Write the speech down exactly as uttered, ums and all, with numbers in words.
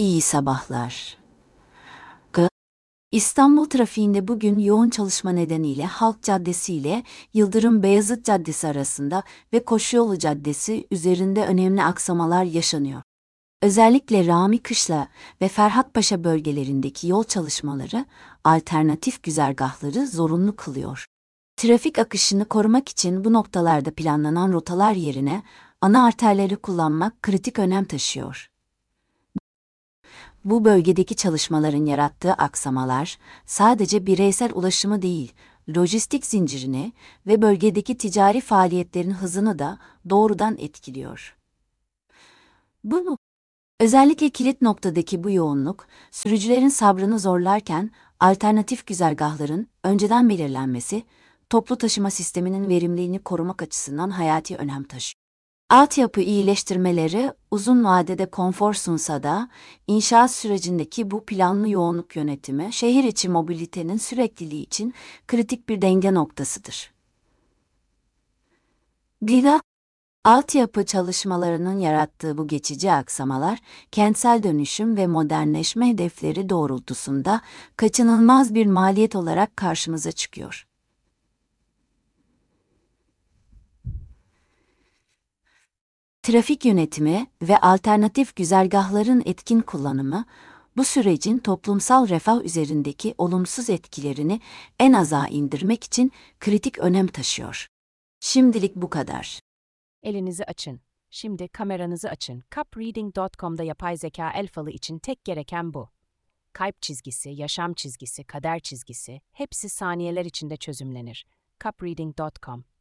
İyi sabahlar. G- İstanbul trafiğinde bugün yoğun çalışma nedeniyle Halk Caddesi ile Yıldırım Beyazıt Caddesi arasında ve Koşuyolu Caddesi üzerinde önemli aksamalar yaşanıyor. Özellikle Rami Kışla ve Ferhatpaşa bölgelerindeki yol çalışmaları alternatif güzergahları zorunlu kılıyor. Trafik akışını korumak için bu noktalarda planlanan rotalar yerine ana arterleri kullanmak kritik önem taşıyor. Bu bölgedeki çalışmaların yarattığı aksamalar sadece bireysel ulaşımı değil, lojistik zincirini ve bölgedeki ticari faaliyetlerin hızını da doğrudan etkiliyor. Bu Özellikle kilit noktadaki bu yoğunluk, sürücülerin sabrını zorlarken alternatif güzergahların önceden belirlenmesi, toplu taşıma sisteminin verimliliğini korumak açısından hayati önem taşıyor. Altyapı iyileştirmeleri uzun vadede konfor sunsa da, inşaat sürecindeki bu planlı yoğunluk yönetimi, şehir içi mobilitenin sürekliliği için kritik bir denge noktasıdır. Gıda Altyapı çalışmalarının yarattığı bu geçici aksamalar, kentsel dönüşüm ve modernleşme hedefleri doğrultusunda kaçınılmaz bir maliyet olarak karşımıza çıkıyor. Trafik yönetimi ve alternatif güzergahların etkin kullanımı, bu sürecin toplumsal refah üzerindeki olumsuz etkilerini en aza indirmek için kritik önem taşıyor. Şimdilik bu kadar. Elinizi açın. Şimdi kameranızı açın. cupreading nokta com'da yapay zeka el falı için tek gereken bu. Kalp çizgisi, yaşam çizgisi, kader çizgisi hepsi saniyeler içinde çözümlenir. cupreading nokta com